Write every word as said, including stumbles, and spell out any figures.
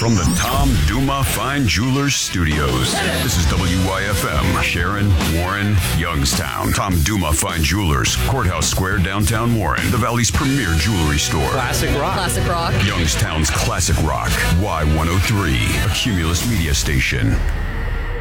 From the Tom Duma Fine Jewelers Studios, this is W Y F M, Sharon, Warren, Youngstown. Tom Duma Fine Jewelers, Courthouse Square, downtown Warren, the Valley's premier jewelry store. Classic rock. Classic rock. Youngstown's classic rock. Y one oh three, a Cumulus media station.